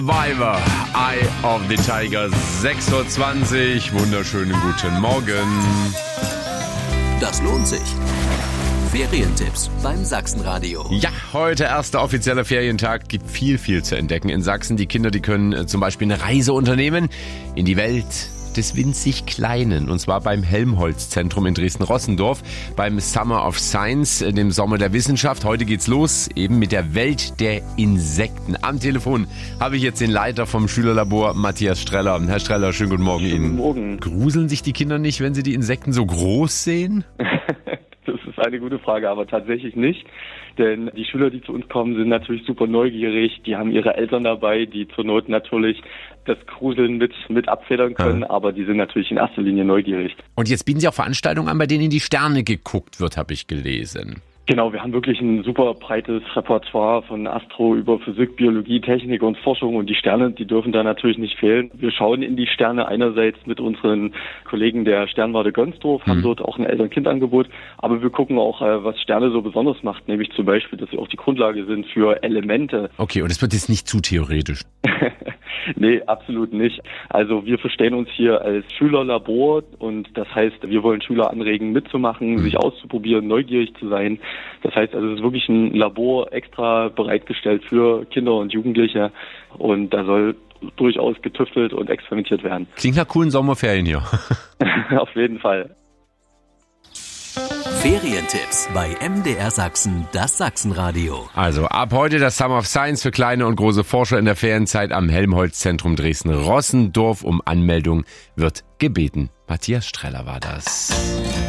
Survivor, Eye of the Tiger, 6:20 Uhr. Wunderschönen guten Morgen. Das lohnt sich. Ferientipps beim Sachsenradio. Ja, heute erster offizieller Ferientag. Gibt viel zu entdecken in Sachsen. Die Kinder, die können zum Beispiel eine Reise unternehmen in die Welt des winzig Kleinen. Und zwar beim Helmholtz-Zentrum in Dresden-Rossendorf, beim Summer of Science, dem Sommer der Wissenschaft. Heute geht's los, eben mit der Welt der Insekten. Am Telefon habe ich jetzt den Leiter vom Schülerlabor, Matthias Streller. Herr Streller, schönen guten Morgen Ihnen. Guten Morgen. Gruseln sich die Kinder nicht, wenn sie die Insekten so groß sehen? Das ist eine gute Frage, aber tatsächlich nicht. Denn die Schüler, die zu uns kommen, sind natürlich super neugierig. Die haben ihre Eltern dabei, die zur Not natürlich das Gruseln mit abfedern können. Aber die sind natürlich in erster Linie neugierig. Und jetzt bieten Sie auch Veranstaltungen an, bei denen in die Sterne geguckt wird, habe ich gelesen. Genau, wir haben wirklich ein super breites Repertoire von Astro über Physik, Biologie, Technik und Forschung, und die Sterne, die dürfen da natürlich nicht fehlen. Wir schauen in die Sterne einerseits mit unseren Kollegen der Sternwarte Gönsdorf, haben dort auch ein Eltern-Kind-Angebot, aber wir gucken auch, was Sterne so besonders macht, nämlich zum Beispiel, dass sie auch die Grundlage sind für Elemente. Okay, und es wird jetzt nicht zu theoretisch. Nee, absolut nicht. Also wir verstehen uns hier als Schülerlabor, und das heißt, wir wollen Schüler anregen, mitzumachen, sich auszuprobieren, neugierig zu sein. Das heißt also, es ist wirklich ein Labor extra bereitgestellt für Kinder und Jugendliche, und da soll durchaus getüftelt und experimentiert werden. Klingt nach coolen Sommerferien hier. Auf jeden Fall. Ferientipps bei MDR Sachsen, das Sachsenradio. Also ab heute das Summer of Science für kleine und große Forscher in der Ferienzeit am Helmholtz-Zentrum Dresden-Rossendorf. Um Anmeldung wird gebeten. Matthias Streller war das.